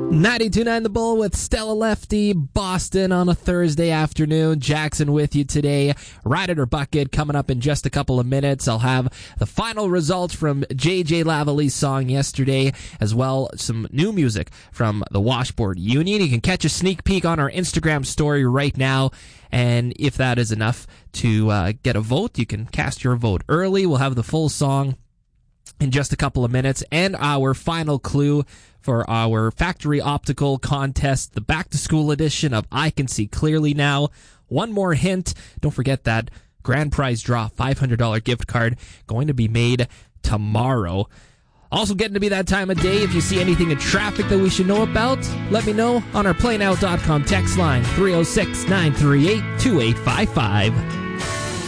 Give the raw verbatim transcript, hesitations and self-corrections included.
ninety-two point nine The Bull with Stella Lefty, Boston on a Thursday afternoon. Jackson with you today. Ride It or Bucket coming up in just a couple of minutes. I'll have the final results from J J Lavallee's song yesterday, as well as some new music from the Washboard Union. You can catch a sneak peek on our Instagram story right now. And if that is enough to uh, get a vote, you can cast your vote early. We'll have the full song in just a couple of minutes, and our final clue for our Factory Optical contest, the back-to-school edition of I Can See Clearly Now. One more hint, don't forget that grand prize draw, five hundred dollars gift card, going to be made tomorrow. Also getting to be that time of day. If you see anything in traffic that we should know about, let me know on our play now dot com text line, three oh six, nine three eight, two eight five five.